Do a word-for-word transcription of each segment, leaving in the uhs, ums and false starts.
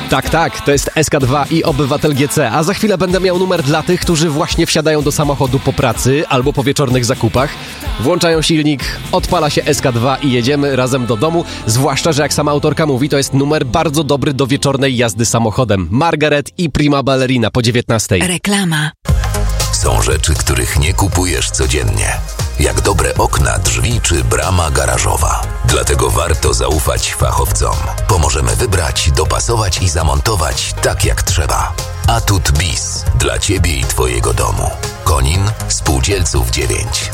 Tak, tak, to jest S K dwa i Obywatel G C, a za chwilę będę miał numer dla tych, którzy właśnie wsiadają do samochodu po pracy albo po wieczornych zakupach. Włączają silnik, odpala się S K dwa i jedziemy razem do domu, zwłaszcza, że jak sama autorka mówi, to jest numer bardzo dobry do wieczornej jazdy samochodem. Margaret i Prima Ballerina po dziewiętnastej. Reklama. Są rzeczy, których nie kupujesz codziennie. Jak dobre okna, drzwi czy brama garażowa. Dlatego warto zaufać fachowcom. Pomożemy wybrać, dopasować i zamontować tak jak trzeba. Atut Bis. Dla Ciebie i Twojego domu. Konin, Spółdzielców dziewięć.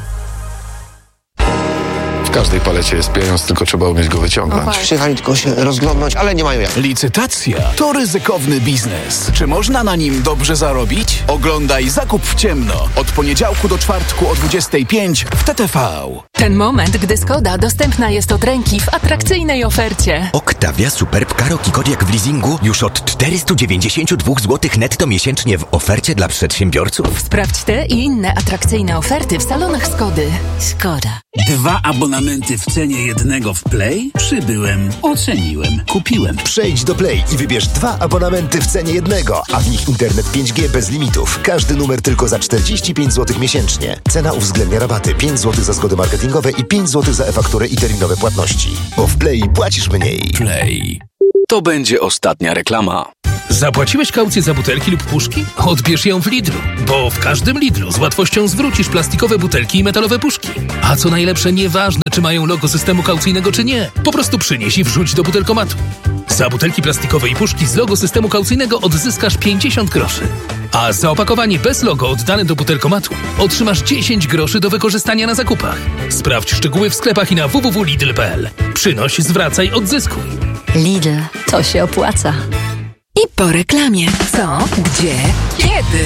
W każdej palecie jest pieniądz, tylko trzeba umieć go wyciągnąć. Przyjechali tylko się rozglądnąć, ale nie mają jak. Licytacja to ryzykowny biznes. Czy można na nim dobrze zarobić? Oglądaj Zakup w ciemno od poniedziałku do czwartku o dwudziestej piątej w T T V. Ten moment, gdy Skoda dostępna jest od ręki w atrakcyjnej ofercie. Octavia Superb Karoq i Kodiaq w leasingu już od czterysta dziewięćdziesiąt dwa złotych netto miesięcznie w ofercie dla przedsiębiorców. Sprawdź te i inne atrakcyjne oferty w salonach Skody. Skoda. Dwa abonamenty w cenie jednego w Play? Przybyłem, oceniłem, kupiłem. Przejdź do Play i wybierz dwa abonamenty w cenie jednego, a w nich internet pięć G bez limitów. Każdy numer tylko za czterdzieści pięć złotych miesięcznie. Cena uwzględnia rabaty pięć złotych za zgody marketingowe i pięć złotych za e-fakturę i terminowe płatności. Bo w Play płacisz mniej. Play. To będzie ostatnia reklama. Zapłaciłeś kaucję za butelki lub puszki? Odbierz ją w Lidlu, bo w każdym Lidlu z łatwością zwrócisz plastikowe butelki i metalowe puszki. A co najlepsze, nieważne czy mają logo systemu kaucyjnego czy nie, po prostu przynieś i wrzuć do butelkomatu. Za butelki plastikowe i puszki z logo systemu kaucyjnego odzyskasz pięćdziesiąt groszy. A za opakowanie bez logo oddane do butelkomatu otrzymasz dziesięć groszy do wykorzystania na zakupach. Sprawdź szczegóły w sklepach i na w w w kropka lidl kropka p l. Przynoś, zwracaj, odzyskuj. Lidl, to się opłaca. I po reklamie. Co? Gdzie? Kiedy?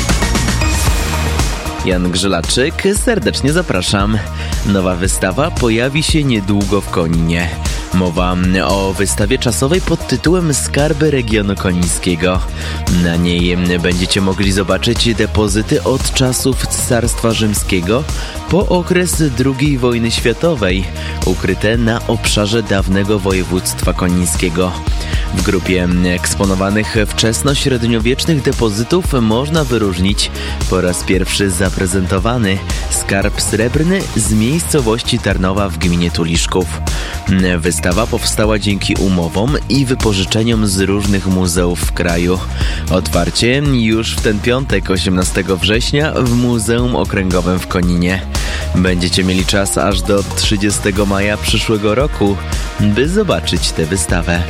Jan Grzelaczyk, serdecznie zapraszam. Nowa wystawa pojawi się niedługo w Koninie. Mowa o wystawie czasowej pod tytułem Skarby Regionu Konińskiego. Na niej będziecie mogli zobaczyć depozyty od czasów Cesarstwa Rzymskiego po okres drugiej wojny światowej, ukryte na obszarze dawnego województwa konińskiego. W grupie eksponowanych wczesnośredniowiecznych depozytów można wyróżnić po raz pierwszy zaprezentowany skarb srebrny z miejscowości Tarnowa w gminie Tuliszków. Wystawa powstała dzięki umowom i wypożyczeniom z różnych muzeów w kraju. Otwarcie już w ten piątek, osiemnastego września, w Muzeum Okręgowym w Koninie. Będziecie mieli czas aż do trzydziestego maja przyszłego roku, by zobaczyć tę wystawę.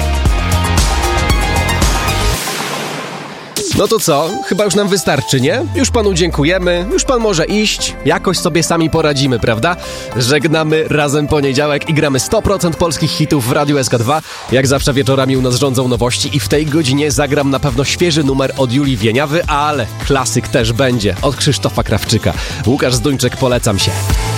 No to co? Chyba już nam wystarczy, nie? Już panu dziękujemy, już pan może iść. Jakoś sobie sami poradzimy, prawda? Żegnamy Razem Poniedziałek i gramy sto procent polskich hitów w Radiu S K dwa. Jak zawsze wieczorami u nas rządzą nowości i w tej godzinie zagram na pewno świeży numer od Julii Wieniawy, ale klasyk też będzie od Krzysztofa Krawczyka. Łukasz Zduńczyk, polecam się.